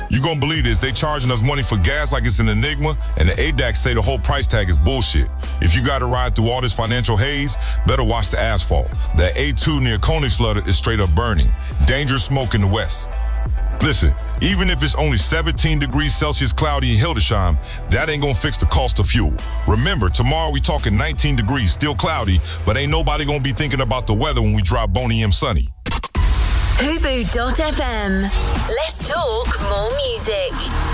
You gonna believe this? They charging us money for gas like it's an enigma, and the ADAC say the whole price tag is bullshit. If you gotta ride through all this financial haze, better watch the asphalt. The A2 near Koningslutter is straight up burning. Dangerous smoke in the west. Listen, even if it's only 17 degrees Celsius cloudy in Hildesheim, that ain't gonna fix the cost of fuel. Remember, tomorrow we talking 19 degrees, still cloudy, but ain't nobody gonna be thinking about the weather when we drop Boney M Sunny. Hubu.fm. Let's talk more music.